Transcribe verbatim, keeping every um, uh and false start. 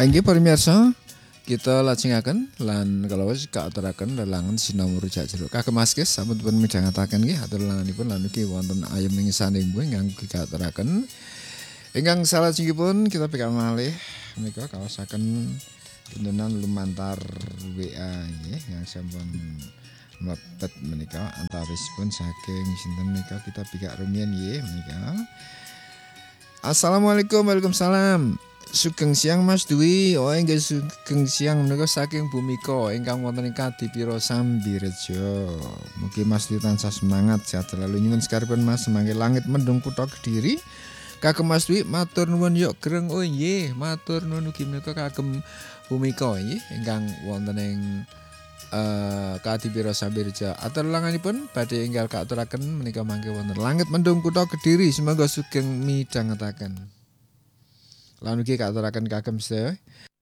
Inggih pamirsa, kita lajengaken lan kalau wis kaaturaken lelangan sinau rujak jeruk. Kagem maskes sampun pun midhangetaken nggih atur lelanganipun lan ugi wonten ayem ing sanembung ingkang kaaturaken. Ingkang salajengipun kita pikir malih menika kaosaken tuntunan lumantar W A nggih yang sampun mlebet menika antawisipun saking sinten menika kita pikir rumiyin nggih menika. Assalamualaikum, waalaikumsalam. Sugeng siang Mas Dwi, oh enggak sugeng siang menika saking Bumika ingkang wonten ing Kadipiro Sambirejo. Mugi Mas Dwi tansah semangat sehat selalu nyuwun sekaripun Mas semangke langit mendung kutha Kediri. Kagem Mas Dwi matur nuwun yok greng oh nggih, matur nuwun ugi menika kagem Bumika nggih ingkang wonten ing Uh, Kadipiro Sambirejo. Atur langanipun badhe enggal kaaturaken menika mangke wonten langit mendung kutha Kediri, semoga sugeng midhangetaken. Lan ugi kaaturaken kagem sedaya